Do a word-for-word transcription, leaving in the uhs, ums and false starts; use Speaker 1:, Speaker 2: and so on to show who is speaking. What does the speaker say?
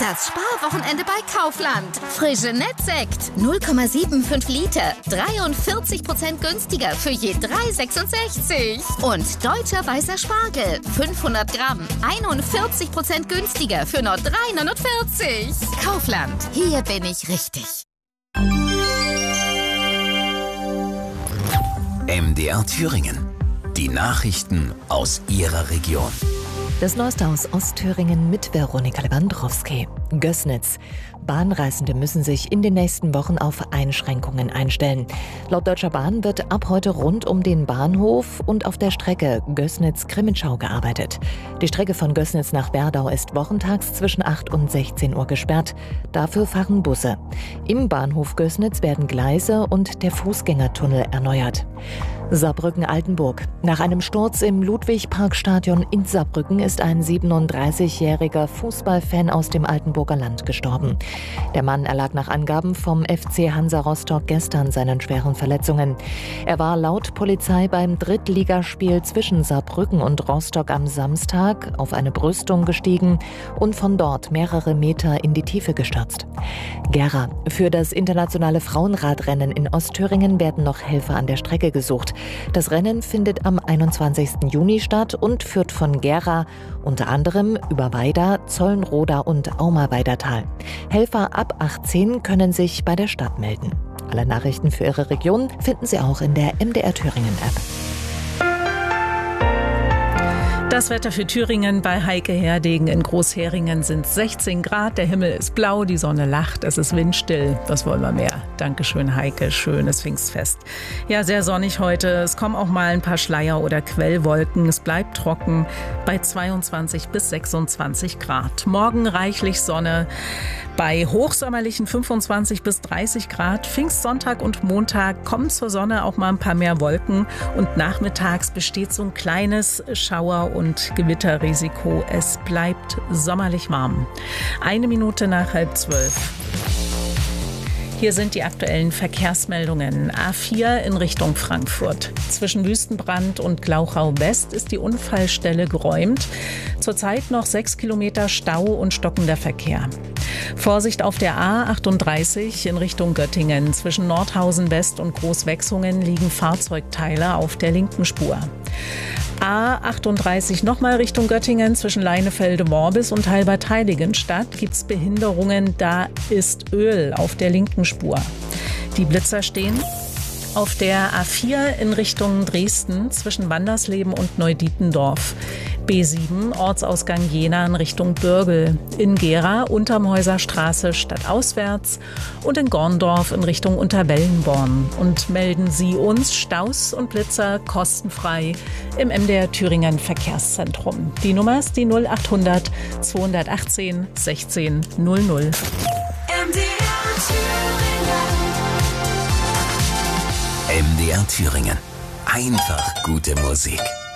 Speaker 1: Das Sparwochenende bei Kaufland. Frische Nettsekt, null Komma fünfundsiebzig Liter, dreiundvierzig Prozent günstiger für je drei Komma sechsundsechzig. Und deutscher weißer Spargel, fünfhundert Gramm, einundvierzig Prozent günstiger für nur drei Komma neunundvierzig. Kaufland, hier bin ich richtig.
Speaker 2: M D R Thüringen. Die Nachrichten aus Ihrer Region.
Speaker 3: Das Neueste aus Ostthüringen mit Veronika Lewandowski. Gößnitz. Bahnreisende müssen sich in den nächsten Wochen auf Einschränkungen einstellen. Laut Deutscher Bahn wird ab heute rund um den Bahnhof und auf der Strecke Gößnitz-Krimitschau gearbeitet. Die Strecke von Gößnitz nach Werdau ist wochentags zwischen acht und sechzehn Uhr gesperrt. Dafür fahren Busse. Im Bahnhof Gößnitz werden Gleise und der Fußgängertunnel erneuert. Saarbrücken-Altenburg. Nach einem Sturz im Ludwig-Park-Stadion in Saarbrücken ist ein siebenunddreißigjähriger Fußballfan aus dem Altenburger Land gestorben. Der Mann erlag nach Angaben vom F C Hansa Rostock gestern seinen schweren Verletzungen. Er war laut Polizei beim Drittligaspiel zwischen Saarbrücken und Rostock am Samstag auf eine Brüstung gestiegen und von dort mehrere Meter in die Tiefe gestürzt. Gera. Für das internationale Frauenradrennen in Ostthüringen werden noch Helfer an der Strecke gesucht. Das Rennen findet am einundzwanzigsten Juni statt und führt von Gera unter anderem über Weida, Zollenroda und Auma-Weidertal. Helfer ab achtzehn können sich bei der Stadt melden. Alle Nachrichten für Ihre Region finden Sie auch in der M D R Thüringen App.
Speaker 4: Das Wetter für Thüringen bei Heike Herdegen in Großheringen sind sechzehn Grad. Der Himmel ist blau, die Sonne lacht, es ist windstill. Was wollen wir mehr? Dankeschön, Heike. Schönes Pfingstfest. Ja, sehr sonnig heute. Es kommen auch mal ein paar Schleier- oder Quellwolken. Es bleibt trocken bei zweiundzwanzig bis sechsundzwanzig Grad. Morgen reichlich Sonne bei hochsommerlichen fünfundzwanzig bis dreißig Grad. Pfingstsonntag und Montag kommen zur Sonne auch mal ein paar mehr Wolken. Und nachmittags besteht so ein kleines Schauer- und Gewitterrisiko. Es bleibt sommerlich warm. Eine Minute nach halb zwölf. Hier sind die aktuellen Verkehrsmeldungen. A vier in Richtung Frankfurt. Zwischen Wüstenbrand und Glauchau West ist die Unfallstelle geräumt. Zurzeit noch sechs Kilometer Stau und stockender Verkehr. Vorsicht auf der A achtunddreißig in Richtung Göttingen. Zwischen Nordhausen West und Großwechsungen liegen Fahrzeugteile auf der linken Spur. A achtunddreißig nochmal Richtung Göttingen. Zwischen Leinefelde-Worbis und Halbertheiligenstadt gibt es Behinderungen. Da ist Öl auf der linken Spur. Die Blitzer stehen auf der A vier in Richtung Dresden zwischen Wandersleben und Neudietendorf. B sieben Ortsausgang Jena in Richtung Bürgel. In Gera Untermhäuser Straße stadtauswärts und in Gorndorf in Richtung Unterwellenborn. Und melden Sie uns Staus und Blitzer kostenfrei im M D R Thüringen Verkehrszentrum. Die Nummer ist die null achthundert zweihundertachtzehn sechzehn null null.
Speaker 2: M D R Thüringen. M D R Thüringen. Einfach gute Musik.